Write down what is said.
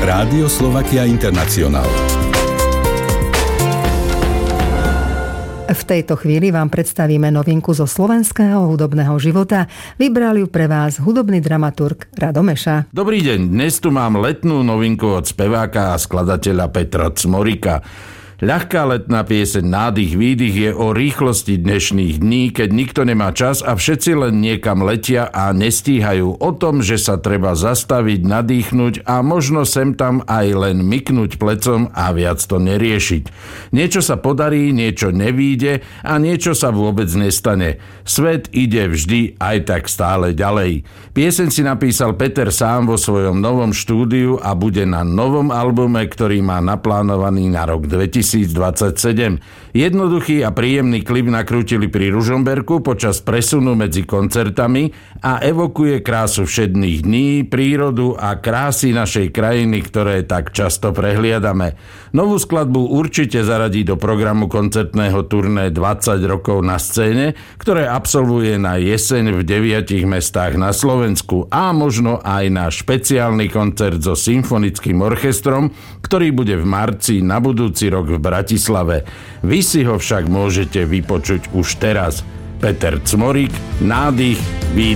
Rádio Slovakia International. V tejto chvíli vám predstavíme novinku zo slovenského hudobného života. Vybral ju pre vás hudobný dramaturg Rado Meša. Dobrý deň, dnes tu mám letnú novinku od speváka a skladateľa Petra Cmorika. Ľahká letná pieseň Nádych, výdych je o rýchlosti dnešných dní, keď nikto nemá čas a všetci len niekam letia a nestíhajú. O tom, že sa treba zastaviť, nadýchnuť a možno sem tam aj len myknúť plecom a viac to neriešiť. Niečo sa podarí, niečo nevíde a niečo sa vôbec nestane. Svet ide vždy aj tak stále ďalej. Pieseň si napísal Peter sám vo svojom novom štúdiu a bude na novom albume, ktorý má naplánovaný na rok 2027. Jednoduchý a príjemný klip nakrútili pri Ružomberku počas presunu medzi koncertami a evokuje krásu všedných dní, prírodu a krásy našej krajiny, ktoré tak často prehliadame. Novú skladbu určite zaradí do programu koncertného turné 20 rokov na scéne, ktoré absolvuje na jeseň v 9 mestách na Slovensku a možno aj na špeciálny koncert so symfonickým orchestrom, ktorý bude v marci na budúci rok v Bratislave. Vy si ho však môžete vypočuť už teraz. Peter Cmorik, Nádych, výdych.